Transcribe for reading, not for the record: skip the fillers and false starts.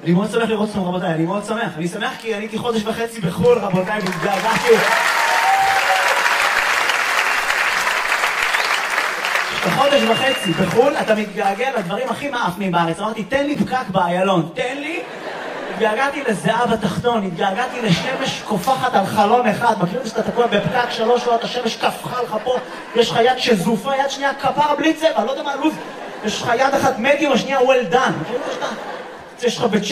אני מאוד שמח לראות אתכם, רבותיי, אני מאוד שמח. אני שמח כי אני הייתי חודש וחצי בחול, רבותיי, והתגעגעתי. בחודש וחצי בחול, אתה מתגעגע לדברים הכי מאפנים בארץ. אמרתי, תן לי פקק באיילון, תן לי. התגעגעתי לזהב התחתון, התגעגעתי לשמש קופחת על חלון אחד. מכירים שאתה תקוע בפקק 3 שעות, השמש קפחה לך פה, יש לך יד שזופה, יד שנייה כפרה בלי צבע, לא יודע מה לוז. יש לך יד אחת מדיום, השנייה well done. מכירים שאתה... יש לך